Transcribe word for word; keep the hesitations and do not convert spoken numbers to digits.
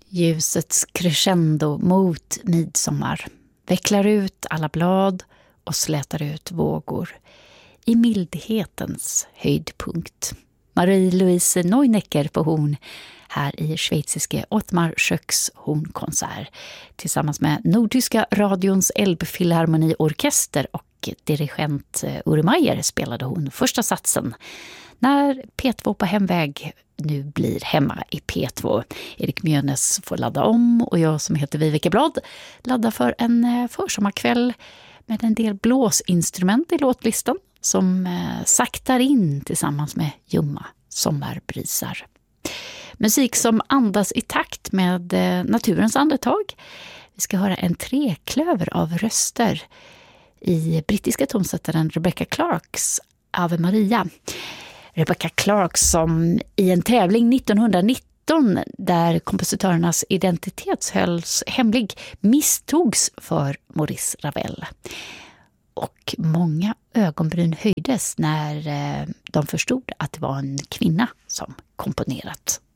Ljusets crescendo mot midsommar vecklar ut alla blad och slätar ut vågor i mildhetens höjdpunkt. Marie-Louise Neunecker på horn här i schweiziske Ottmar Schöcks hornkonsert tillsammans med Nordtyska radions Elbphilharmoniorkester och dirigent Uri Meier spelade hon första satsen när P två på hemväg nu blir hemma i P två. Erik Mjönes får ladda om och jag som heter Viveke Blad laddar för en försommarkväll med en del blåsinstrument i låtlistan som saktar in tillsammans med ljumma sommarbrisar. Musik som andas i takt med naturens andetag. Vi ska höra en treklöver av röster i brittiska tonsättaren Rebecca Clarks Ave Maria. Rebecca Clark som i en tävling nittonhundranitton där kompositörernas identitet hölls hemlig misstogs för Maurice Ravel. Och många ögonbryn höjdes när de förstod att det var en kvinna som komponerat